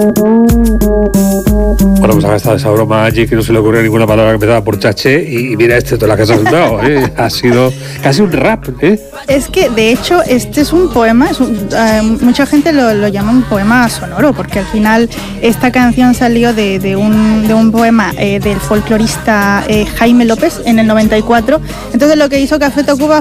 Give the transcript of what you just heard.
Bueno, pues ahora está esa broma allí que no se le ocurrió ninguna palabra que empezaba por chaché y mira toda la que se ha soltado, ha sido casi un rap, Es que, de hecho, este es un poema, mucha gente lo llama un poema sonoro, porque al final esta canción salió de un poema del folclorista Jaime López en el 94. Entonces lo que hizo Café Tacuba